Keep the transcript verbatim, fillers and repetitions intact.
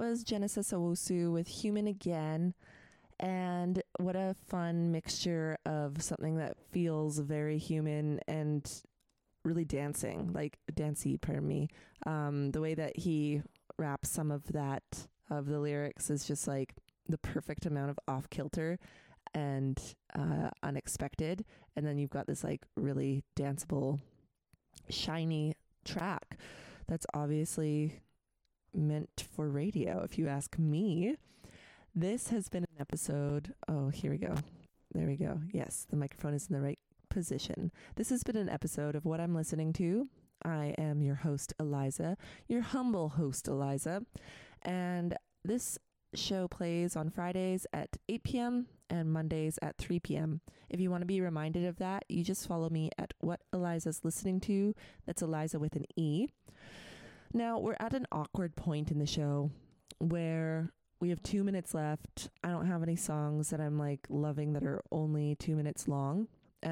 was Genesis Owusu with Human Again. And what a fun mixture of something that feels very human and really dancing, like dancey, pardon me. Um, the way that he raps some of that, of the lyrics, is just like the perfect amount of off kilter and uh, unexpected. And then you've got this like really danceable, shiny track that's obviously meant for radio, if you ask me. This has been an episode. Oh, here we go. There we go. Yes, the microphone is in the right position. This has been an episode of What I'm Listening To. I am your host, Eliza, your humble host, Eliza. And this show plays on Fridays at eight p.m. and Mondays at three p.m. If you want to be reminded of that, you just follow me at What Eliza's Listening To. That's Eliza with an E. Now, we're at an awkward point in the show where we have two minutes left. I don't have any songs that I'm like loving that are only two minutes long.